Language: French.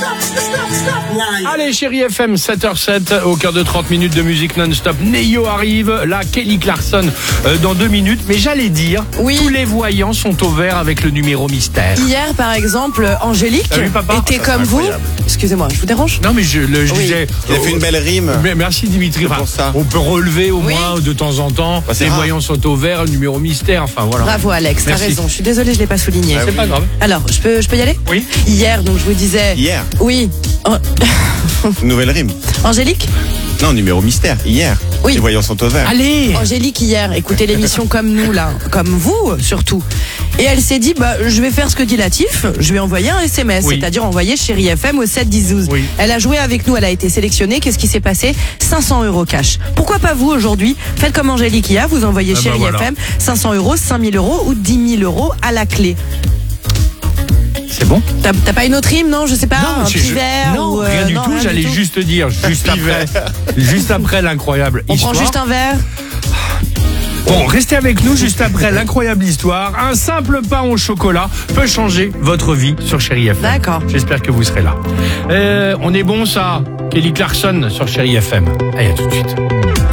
Allez, Chérie FM, 7h07, au cœur de 30 minutes de musique non-stop. Neyo arrive, là, Kelly Clarkson dans 2 minutes. Mais j'allais dire, Oui. tous les voyants sont au vert avec le numéro mystère. Hier, par exemple, Angélique T'as vu, papa ? était Ça, comme c'est vous. incroyable. Excusez-moi, je vous dérange ? Non, mais je disais... Il a fait une belle rime. Mais merci Dimitri. C'est pour ça. On peut relever au Oui. moins de temps en temps. Bah, c'est les rare. voyants sont au vert, le numéro mystère. Enfin voilà. Bravo Alex, t'as Merci. raison. Je suis désolée, je l'ai pas souligné. C'est pas grave. Alors, je peux y aller ? Oui. Hier, donc je vous disais. Hier. Oui. Une nouvelle rime. Angélique ? Non, numéro mystère. Hier. Oui. Les voyants sont au vert. Allez. Angélique hier, écoutez l'émission comme nous là, comme vous surtout. Et elle s'est dit, je vais faire ce que dit Latif, je vais envoyer un SMS, Oui. c'est-à-dire envoyer Chérie FM au 7 10 12. Oui. Elle a joué avec nous, elle a été sélectionnée. Qu'est-ce qui s'est passé ? 500 € cash. Pourquoi pas vous aujourd'hui ? Faites comme Angélique hier, vous envoyez Ah bah Chérie voilà. FM, 500 €, 5 000 € ou 10 000 € à la clé. C'est bon ? T'as pas une autre rime, non ? Je sais pas, un petit verre Non, ou, rien du non, tout. rien J'allais du tout. juste dire, juste après l'incroyable On histoire. prend juste un verre. Bon, restez avec nous juste après l'incroyable histoire. Un simple pain au chocolat peut changer votre vie sur Chérie FM. D'accord. J'espère que vous serez là. On est bon ça, Kelly Clarkson sur Chérie FM. Allez, à tout de suite.